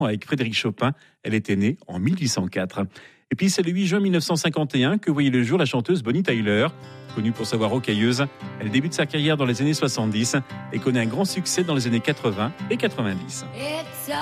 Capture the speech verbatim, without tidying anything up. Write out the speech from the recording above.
avec Frédéric Chopin. Elle était née en mille huit cent quatre. Et puis c'est le huit juin mille neuf cent cinquante et un que voyait le jour la chanteuse Bonnie Tyler. Connue pour sa voix rocailleuse, elle débute sa carrière dans les années soixante-dix et connaît un grand succès dans les années quatre-vingts et quatre-vingt-dix.